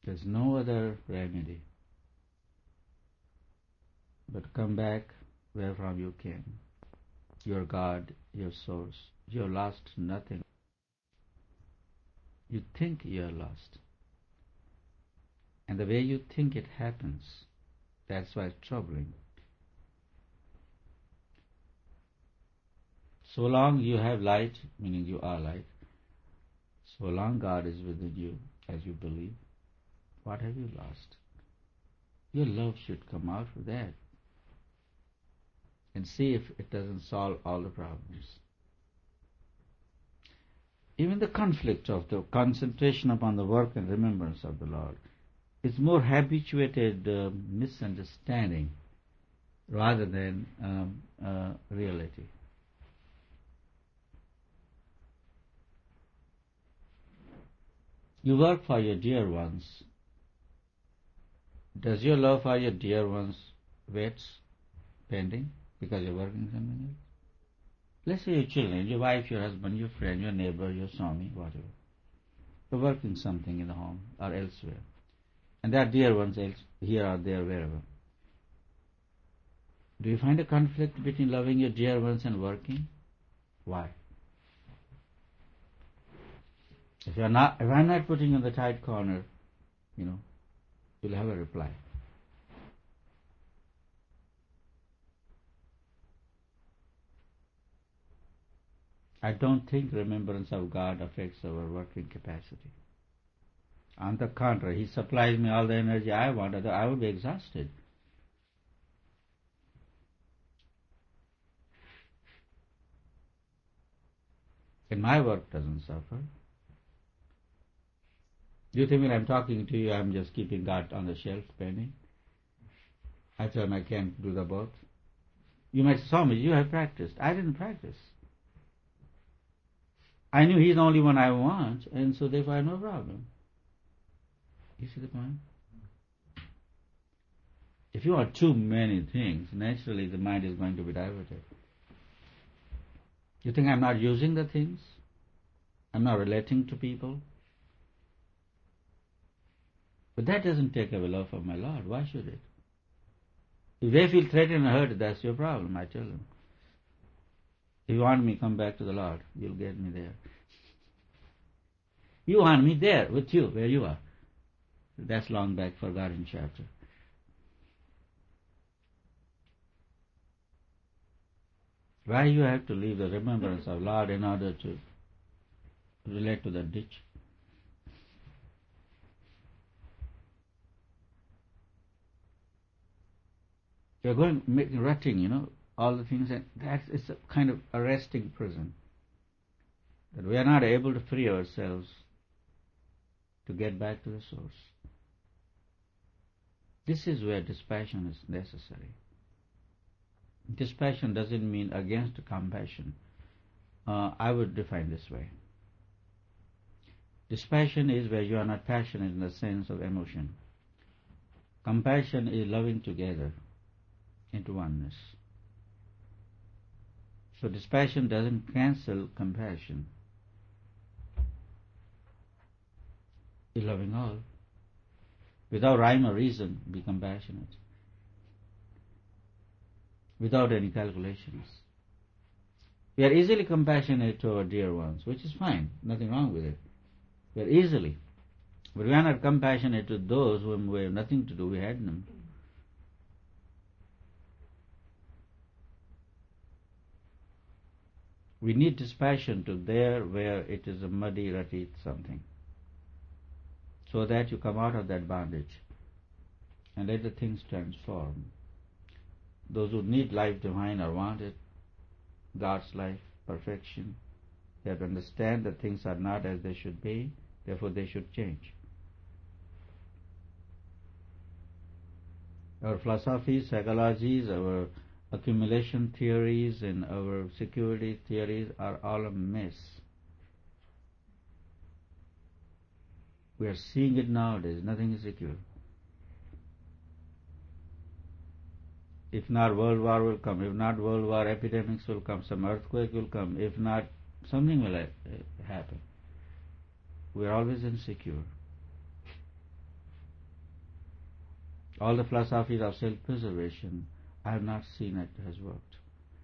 There's no other remedy but come back where from you came. Your God, your source. You have lost nothing. You think you are lost. And the way you think it happens, that's why it's troubling. So long you have light, meaning you are light, so long God is within you, as you believe, what have you lost? Your love should come out of that. And see if it doesn't solve all the problems. Even the conflict of the concentration upon the work and remembrance of the Lord is more habituated misunderstanding rather than reality. You work for your dear ones. Does your love for your dear ones wait pending because you're working something else? Let's say your children, your wife, your husband, your friend, your neighbor, your Swami, whatever. You're working something in the home or elsewhere. And there are dear ones here or there, wherever. Do you find a conflict between loving your dear ones and working? Why? If I'm not putting you in the tight corner, you'll have a reply. I don't think remembrance of God affects our working capacity. On the contrary, He supplies me all the energy I want, otherwise I would be exhausted. And my work doesn't suffer. Do you think when I'm talking to you, I'm just keeping God on the shelf pending? I tell him I can't do the both. You might say, Swami, you have practiced. I didn't practice. I knew He's the only one I want, and so therefore I have no problem. You see the point? If you want too many things, naturally the mind is going to be diverted. You think I'm not using the things? I'm not relating to people? But that doesn't take away love for my Lord. Why should it? If they feel threatened and hurt, that's your problem, I tell them. If you want me, come back to the Lord. You'll get me there. You want me there with you, where you are. That's long back, forgotten chapter. Why you have to leave the remembrance of Lord in order to relate to the ditch? You're going, rutting, all the things, and it's a kind of arresting prison. That we are not able to free ourselves to get back to the source. This is where dispassion is necessary. Dispassion doesn't mean against compassion. I would define this way. Dispassion is where you are not passionate in the sense of emotion. Compassion is loving together into oneness. So dispassion doesn't cancel compassion. Is loving all. Without rhyme or reason, be compassionate. Without any calculations. We are easily compassionate to our dear ones, which is fine, nothing wrong with it. We are easily. But we are not compassionate to those whom we have nothing to do, we had them. We need dispassion to there where it is a muddy, rutty something. So that you come out of that bondage and let the things transform. Those who need life divine or want it, God's life, perfection, they have to understand that things are not as they should be, therefore they should change. Our philosophies, psychologies, our accumulation theories and our security theories are all a mess. We are seeing it nowadays, nothing is secure. If not, world war will come. If not, world war epidemics will come. Some earthquake will come. If not, something will happen. We are always insecure. All the philosophies of self-preservation, I have not seen it has worked.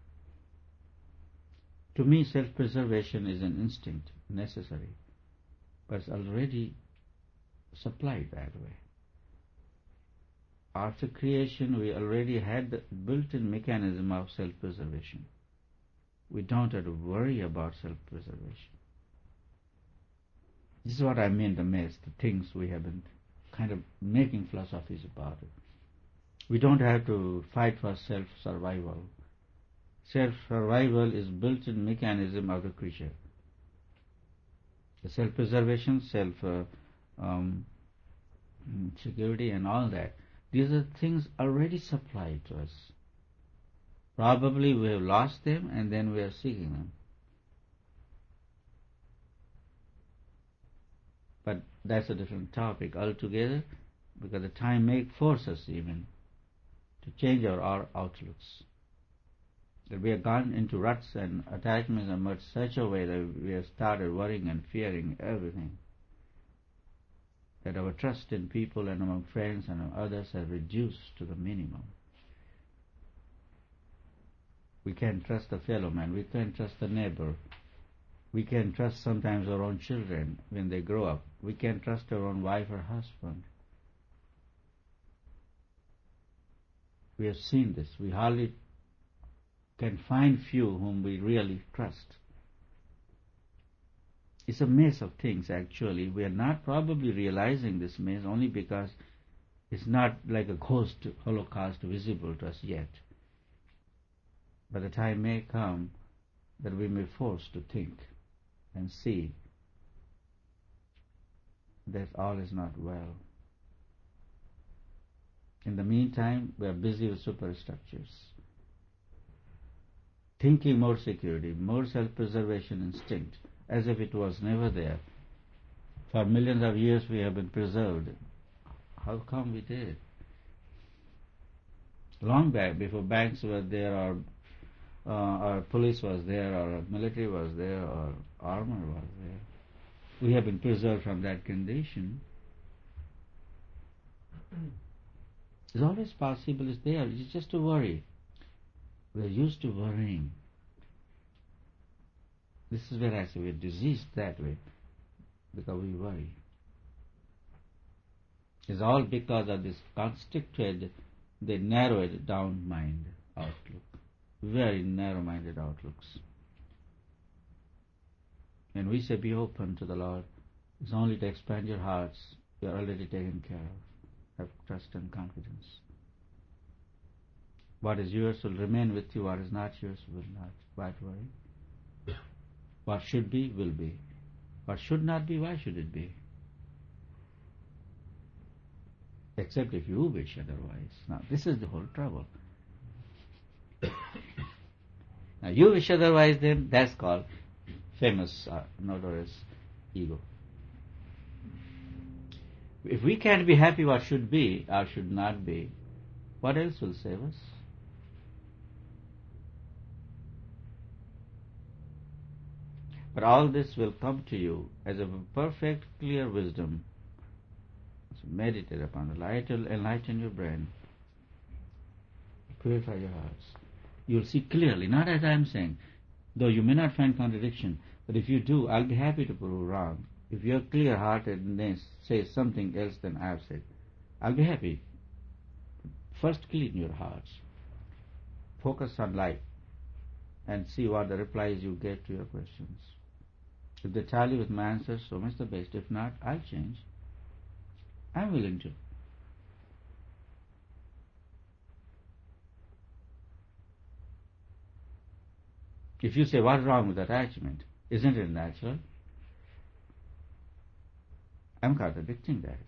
To me, self-preservation is an instinct, necessary, but it's already supplied that way. After creation, we already had the built-in mechanism of self-preservation. We don't have to worry about self-preservation. This is what I mean, the mess, the things we have been kind of making philosophies about it. We don't have to fight for self-survival. Self-survival is built-in mechanism of the creature. The self-preservation, self-security and all that, these are things already supplied to us. Probably we have lost them and then we are seeking them. But that's a different topic altogether, because the time may force us even to change our outlooks. That we have gone into ruts and attachments in such a way that we have started worrying and fearing everything. That our trust in people and among friends and others has reduced to the minimum. We can't trust the fellow man, we can't trust the neighbor. We can't trust sometimes our own children when they grow up. We can't trust our own wife or husband. We have seen this. We hardly can find few whom we really trust. It's a maze of things actually. We are not probably realizing this maze only because it's not like a ghost holocaust visible to us yet. But the time may come that we may be forced to think and see that all is not well. In the meantime, we are busy with superstructures, thinking more security, more self-preservation instinct, as if it was never there. For millions of years we have been preserved. How come we did? Long back, before banks were there, or police was there, or military was there, or armor was there, we have been preserved from that condition. It's always possible, it's there, it's just a worry. We're used to worrying. This is where I say we're diseased that way, because we worry. It's all because of this constricted, the narrowed down mind outlook. Very narrow-minded outlooks. And we say be open to the Lord. It's only to expand your hearts. You're already taken care of. Have trust and confidence. What is yours will remain with you. What is not yours will not. Why worry? What should be, will be. What should not be, why should it be? Except if you wish otherwise. Now, this is the whole trouble. Now, you wish otherwise, then that's called famous, notorious ego. If we can't be happy what should be or should not be, what else will save us? But all this will come to you as a perfect, clear wisdom. So meditate upon it. Light will enlighten your brain. Purify your hearts. You'll see clearly, not as I'm saying, though you may not find contradiction, but if you do, I'll be happy to prove wrong. If your clear-heartedness says something else than I've said, I'll be happy. First clean your hearts. Focus on light and see what the replies you get to your questions. If they tally with my answers, so much the best. If not, I'll change. I'm willing to. If you say, what's wrong with attachment? Isn't it natural? I'm contradicting that.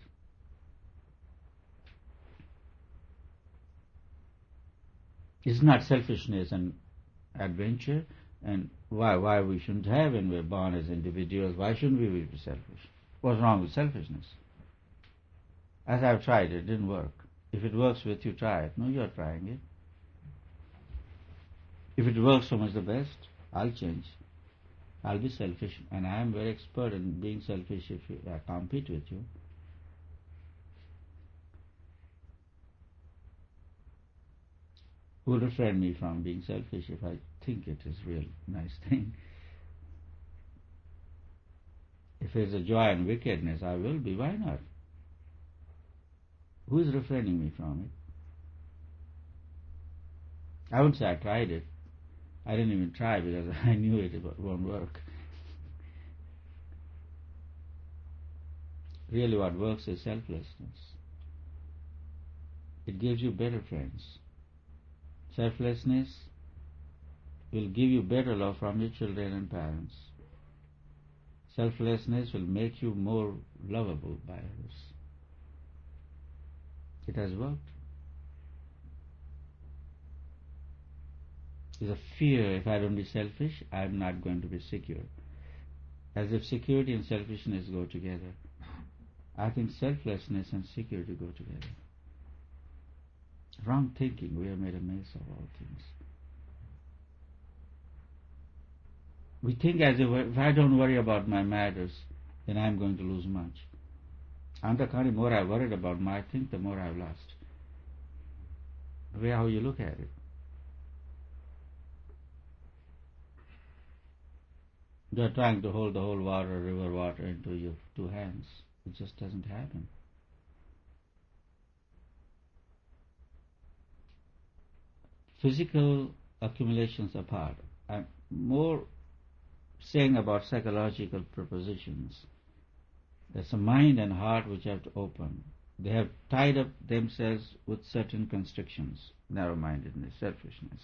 It's not selfishness and adventure, and why we shouldn't have when we're born as individuals. Why shouldn't we be selfish? What's wrong with selfishness? As I've tried, it didn't work. If it works with you, try it. No, you're trying it. If it works, so much the best. I'll change. I'll be selfish, and I am very expert in being selfish if I compete with you. Who will refrain me from being selfish if I think it is real nice thing? If it's a joy and wickedness, I will be. Why not? Who is refraining me from it? I wouldn't say I tried it. I didn't even try because I knew it won't work. Really what works is selflessness. It gives you better friends. Selflessness will give you better love from your children and parents. Selflessness will make you more lovable by others. It has worked. There's a fear, if I don't be selfish, I'm not going to be secure. As if security and selfishness go together. I think selflessness and security go together. Wrong thinking, we have made a mess of all things. We think as if I don't worry about my matters, then I'm going to lose much. On the contrary, the more I worried about my thing, the more I've lost. The way how you look at it. You're trying to hold the whole river water into your two hands. It just doesn't happen. Physical accumulations apart. I'm more saying about psychological propositions. There's a mind and heart which have to open. They have tied up themselves with certain constrictions, narrow-mindedness, selfishness.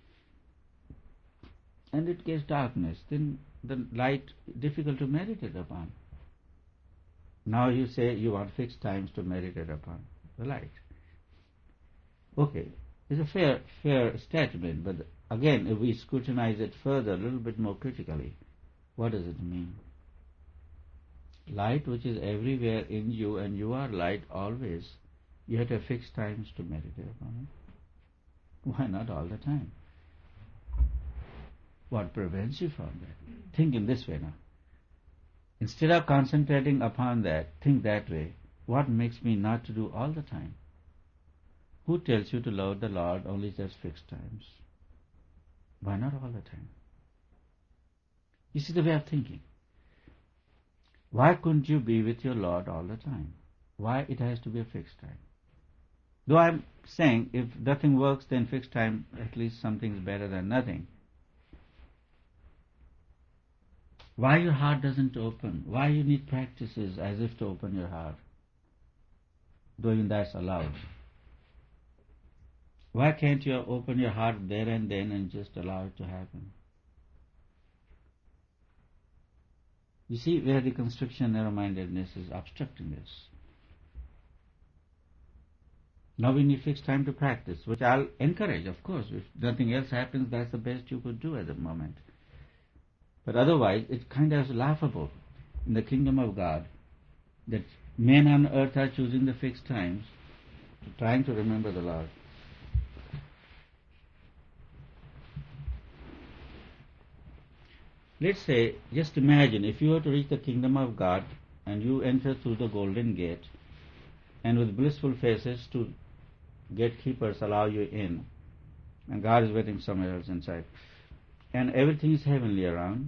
And it gets darkness, then the light difficult to meditate upon. Now you say you want fixed times to meditate upon the light. Okay, it's a fair statement, but again, if we scrutinize it further, a little bit more critically, what does it mean? Light which is everywhere in you, and you are light always, you have to have fixed times to meditate upon it. Why not all the time? What prevents you from that? Think in this way now. Instead of concentrating upon that, think that way. What makes me not to do all the time? Who tells you to love the Lord only just fixed times? Why not all the time? You see the way of thinking. Why couldn't you be with your Lord all the time? Why it has to be a fixed time? Though I'm saying if nothing works, then fixed time, at least something is better than nothing. Why your heart doesn't open? Why you need practices as if to open your heart? Though even that's allowed. Why can't you open your heart there and then and just allow it to happen? You see where the constriction, narrow-mindedness is obstructing this. Now we need fixed time to practice, which I'll encourage, of course. If nothing else happens, that's the best you could do at the moment. But otherwise, it's kind of laughable in the kingdom of God that men on earth are choosing the fixed times, trying to remember the Lord. Let's say, just imagine, if you were to reach the kingdom of God and you enter through the golden gate, and with blissful faces two gatekeepers allow you in, and God is waiting somewhere else inside, and everything is heavenly around,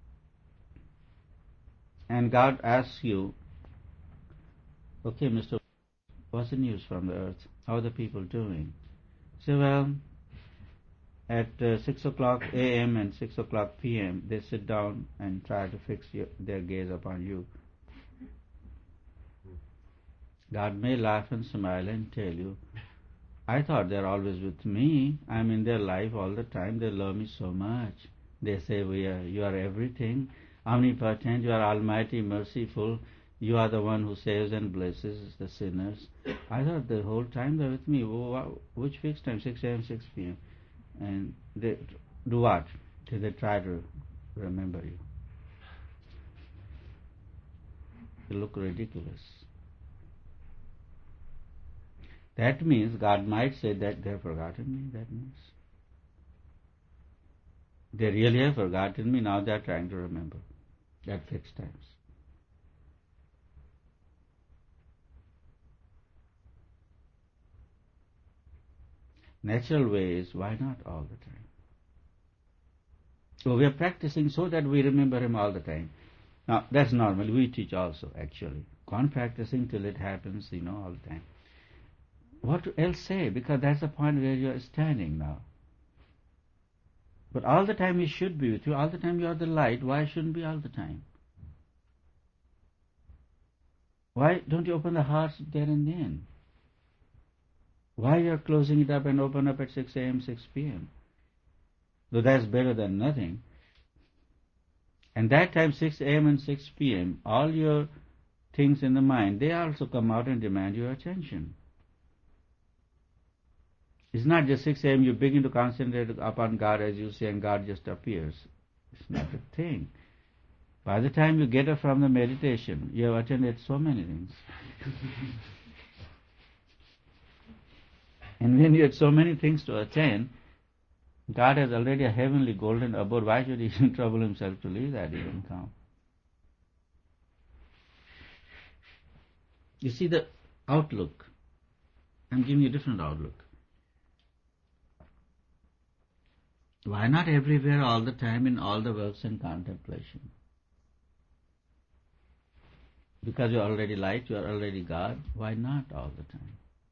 and God asks you, okay, Mr. What's the news from the earth? How are the people doing? Say, well, at 6 o'clock a.m. and 6 o'clock p.m. they sit down and try to fix their gaze upon you. God may laugh and smile and tell you, I thought they're always with me. I'm in their life all the time. They love me so much. They say, you are everything, omnipotent, you are almighty, merciful. You are the one who saves and blesses the sinners. I thought the whole time they're with me. Which fixed time? 6 a.m., 6 p.m. And they do what? They try to remember you. They look ridiculous. That means God might say that they have forgotten me. That means they really have forgotten me. Now they are trying to remember at fixed times. natural way is, why not all the time? So we are practicing so that we remember Him all the time. Now, that's normal. We teach also, actually. Go on practicing till it happens, all the time. What else say? Because that's the point where you are standing now. But all the time He should be with you. All the time you are the light. Why shouldn't be all the time? Why don't you open the hearts there and then? Why you are closing it up and open up at 6 a.m., 6 p.m.? Though that's better than nothing. And that time, 6 a.m. and 6 p.m., all your things in the mind, they also come out and demand your attention. It's not just 6 a.m. you begin to concentrate upon God, as you say, and God just appears. It's not a thing. By the time you get up from the meditation, you have attended so many things. And when you have so many things to attend, God has already a heavenly golden abode. Why should He trouble Himself to leave that even come? You see the outlook. I'm giving you a different outlook. Why not everywhere all the time in all the works and contemplation? Because you are already light, you are already God. Why not all the time?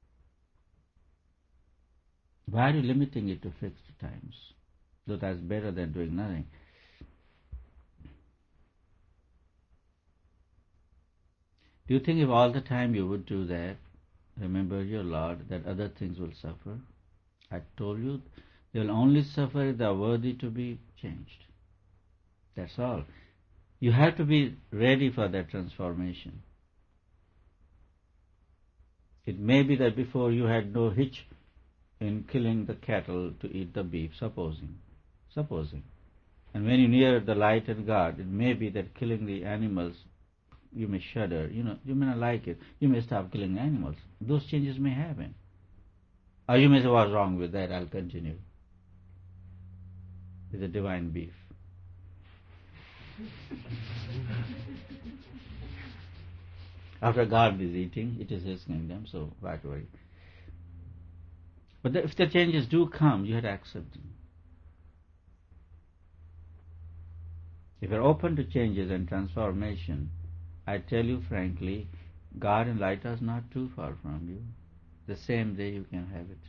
Why are you limiting it to fixed times? So that's better than doing nothing. Do you think if all the time you would do that, remember your Lord, that other things will suffer? I told you, they will only suffer if they are worthy to be changed. That's all. You have to be ready for that transformation. It may be that before you had no hitch in killing the cattle to eat the beef, supposing. And when you near the light and God, it may be that killing the animals, you may shudder, you may not like it, you may stop killing animals. Those changes may happen. Or you may say, what's wrong with that? I'll continue with the divine beef. After God is eating, it is His kingdom, so why worry? But if the changes do come, you have to accept them. If you're open to changes and transformation, I tell you frankly, God and light are not too far from you. The same day you can have it.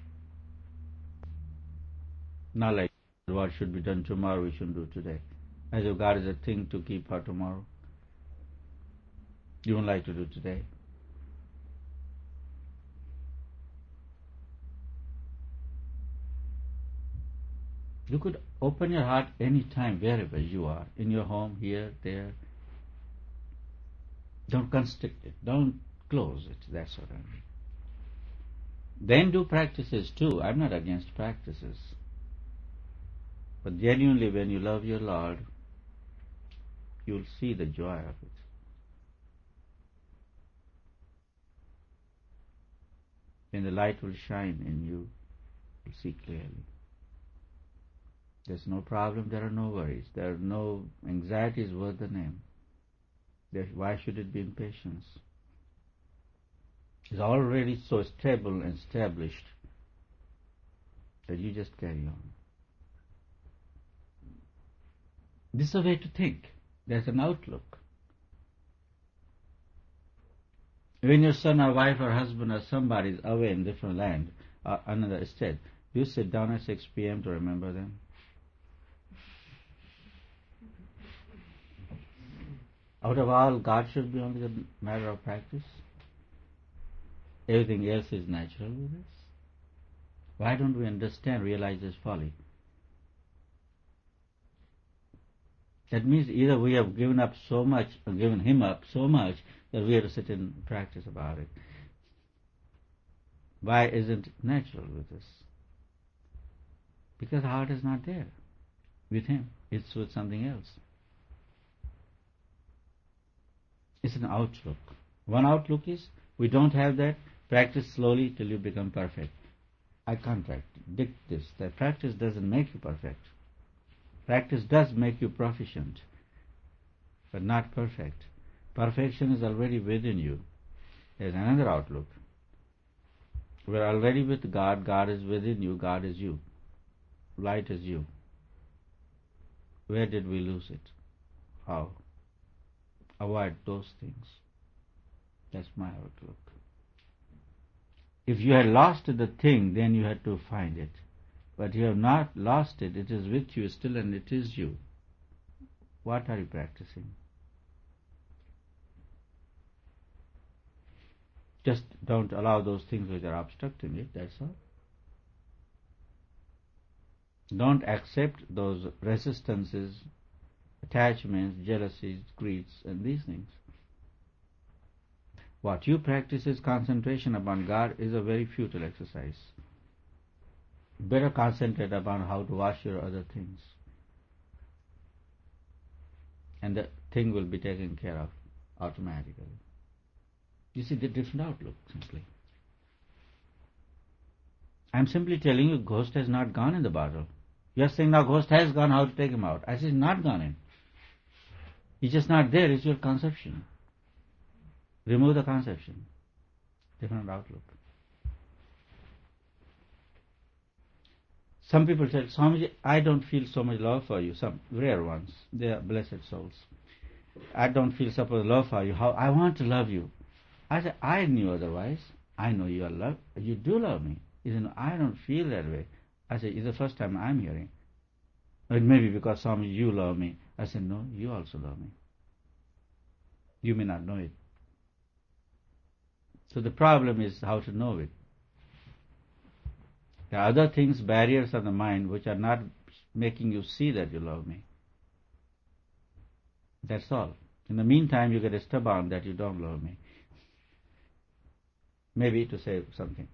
Not like what should be done tomorrow, we shouldn't do today. As if God is a thing to keep for tomorrow. You don't like to do today. You could open your heart any time, wherever you are, in your home, here, there. Don't constrict it. Don't close it. That's what I mean. Then do practices too. I'm not against practices. But genuinely, when you love your Lord, you'll see the joy of it. When the light will shine in you, you'll see clearly. There's no problem, there are no worries, there are no anxieties worth the name. Why should it be impatience? It's already so stable and established that you just carry on. This is a way to think. There's an outlook. When your son or wife or husband or somebody is away in a different land or another state, do you sit down at 6 p.m. to remember them? Out of all, God should be only a matter of practice. Everything else is natural with us. Why don't we understand, realize this folly? That means either we have given up so much, or given Him up so much, that we have to sit and practice about it. Why isn't it natural with us? Because the heart is not there with Him. It's with something else. It's an outlook. One outlook is, we don't have that, practice slowly till you become perfect. I contradict this, that practice doesn't make you perfect. Practice does make you proficient, but not perfect. Perfection is already within you. There's another outlook. We're already with God. God is within you. God is you. Light is you. Where did we lose it? How? Avoid those things. That's my outlook. If you had lost the thing, then you had to find it. But you have not lost it. It is with you still, and it is you. What are you practicing? Just don't allow those things which are obstructing it, that's all. Don't accept those resistances, attachments, jealousies, greeds, and these things. What you practice is concentration upon God is a very futile exercise. Better concentrate upon how to wash your other things. And the thing will be taken care of automatically. You see the different outlook, simply. I'm simply telling you, ghost has not gone in the bottle. You are saying now ghost has gone, how to take him out? I say, not gone in. He's just not there, it's your conception. Remove the conception. Different outlook. Some people say, Swamiji, I don't feel so much love for you. Some rare ones, they are blessed souls. I don't feel so much love for you. How I want to love you. I said, I knew otherwise. I know you are loved. You do love me. He said, no, I don't feel that way. I said, it's the first time I'm hearing. It may be because Swamiji, you love me. I said, no, you also love me. You may not know it. So the problem is how to know it. There are other things, barriers of the mind, which are not making you see that you love me. That's all. In the meantime, you get stubborn that you don't love me. Maybe to say something.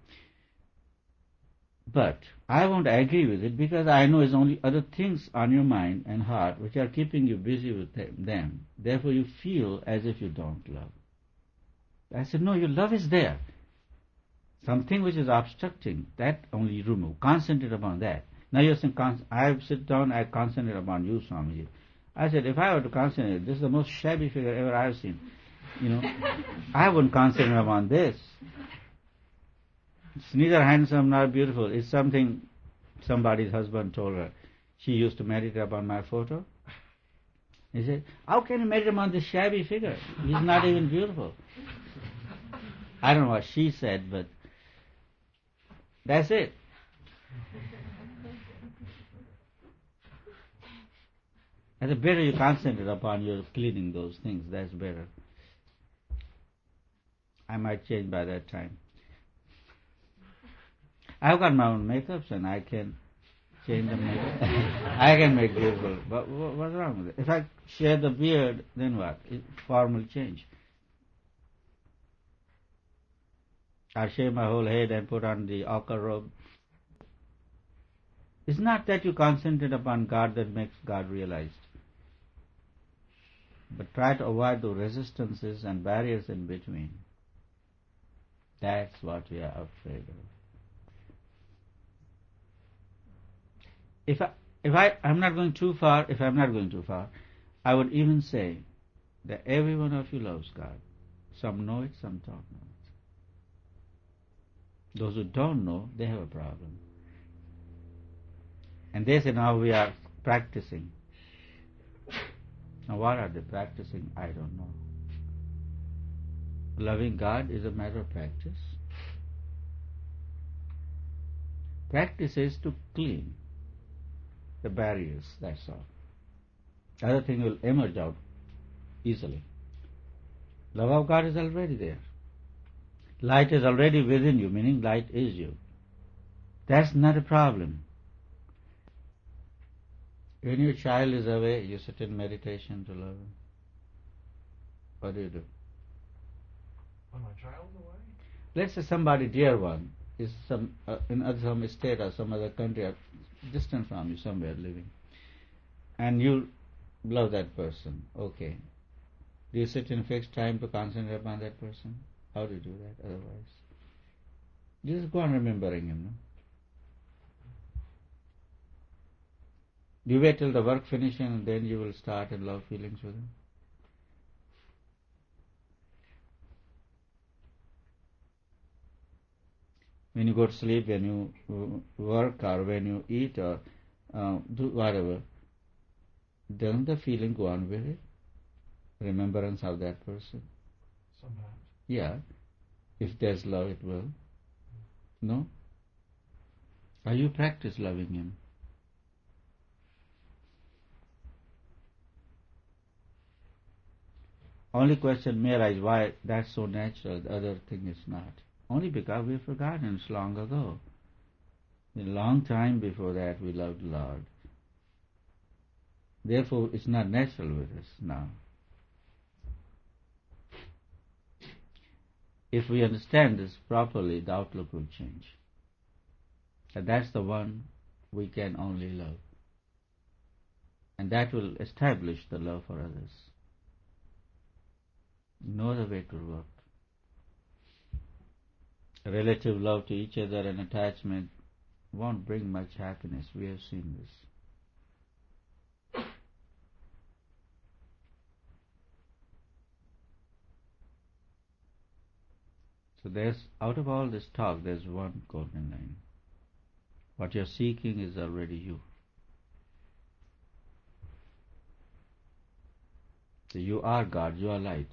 But I won't agree with it because I know it's only other things on your mind and heart which are keeping you busy with them. Therefore you feel as if you don't love. I said, no, your love is there. Something which is obstructing, that only you remove. Concentrate upon that. Now you're saying, I sit down, I concentrate upon you, Swamiji. I said, if I were to concentrate, this is the most shabby figure ever I've seen. I wouldn't concentrate upon this. It's neither handsome nor beautiful. It's something somebody's husband told her. She used to meditate upon my photo. He said, how can you meditate upon this shabby figure? He's not even beautiful. I don't know what she said, but that's it. And the better you concentrate upon your cleaning those things, that's better. I might change by that time. I've got my own makeups and I can change the makeup. I can make beautiful. But what's wrong with it? If I shave the beard, then what? Form will change. I shave my whole head and put on the ochre robe. It's not that you concentrate upon God that makes God realized. But try to avoid the resistances and barriers in between. That's what we are afraid of. If I'm not going too far, I would even say that every one of you loves God. Some know it, some don't know it. Those who don't know, they have a problem. And they say, now we are practicing. Now what are they practicing? I don't know. Loving God is a matter of practice. Practice is to clean the barriers, that's all. The other thing will emerge out easily. Love of God is already there. Light is already within you, meaning light is you. That's not a problem. When your child is away, you sit in meditation to love him. What do you do? When my child's away? Let's say somebody dear one is in some state or some other country or distant from you, somewhere living, and you love that person. Okay. Do you sit in fixed time to concentrate upon that person? How do you do that otherwise? You just go on remembering him, no? Do you wait till the work finishes and then you will start in love feelings with him? When you go to sleep, when you work, or when you eat, or do whatever, doesn't the feeling go on with it? Remembrance of that person? Sometimes. Yeah. If there's love, it will. No? Or you practice loving him? Only question may arise why that's so natural, the other thing is not. Only because we've forgotten it's long ago. A long time before that we loved the Lord. Therefore it's not natural with us now. If we understand this properly, the outlook will change. And that's the one we can only love. And that will establish the love for others. No other way to work. Relative love to each other and attachment won't bring much happiness. We have seen this. So out of all this talk, there's one golden line. What you're seeking is already you. So you are God, you are light.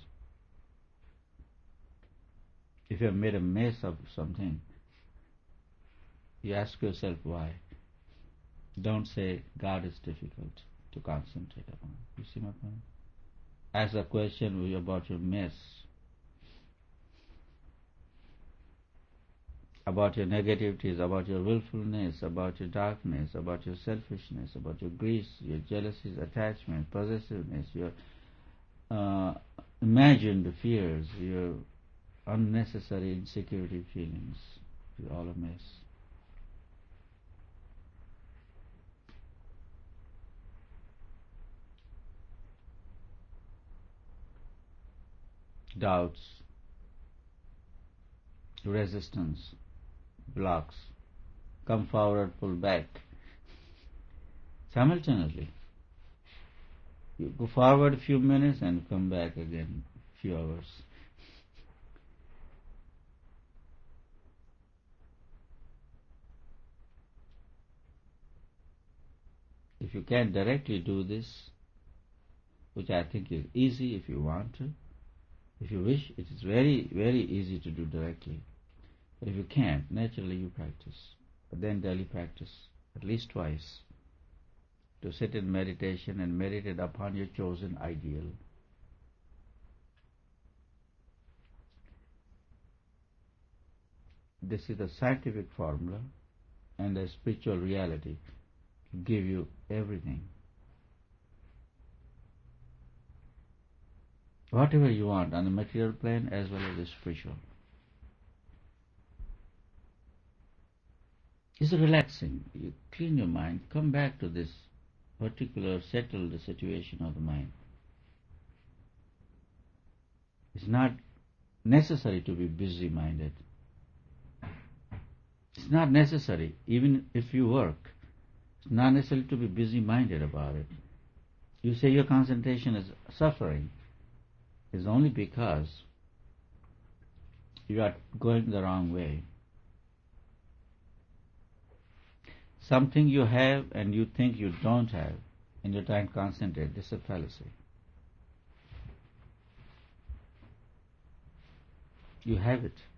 If you have made a mess of something, you ask yourself why. Don't say God is difficult to concentrate upon. You see my point? Ask a question about your mess, about your negativities, about your willfulness, about your darkness, about your selfishness, about your greed, your jealousies, attachment, possessiveness, your imagined fears, your unnecessary insecurity feelings. You're all a mess. Doubts, resistance, blocks, come forward, pull back. Simultaneously. You go forward a few minutes and come back again a few hours. If you can directly do this, which I think is easy if you want to, if you wish, it is very, very easy to do directly. But if you can't, naturally you practice. But then daily practice, at least twice, to sit in meditation and meditate upon your chosen ideal. This is the scientific formula and the spiritual reality to give you everything. Whatever you want on the material plane as well as the spiritual. It's relaxing. You clean your mind, come back to this particular settled situation of the mind. It's not necessary to be busy-minded. It's not necessary, even if you work, it's not necessary to be busy-minded about it. You say your concentration is suffering. It's only because you are going the wrong way. Something you have and you think you don't have, and you're trying to concentrate. This is a fallacy. You have it.